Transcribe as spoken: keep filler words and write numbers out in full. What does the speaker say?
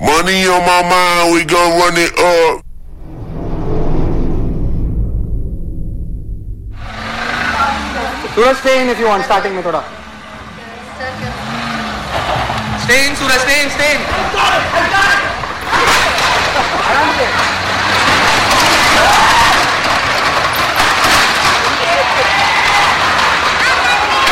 Money on my mind, we gon' run it up. Suraj, stay in if you want, starting में थोड़ा. Stay in, Suraj, stay in, stay in. आराम से.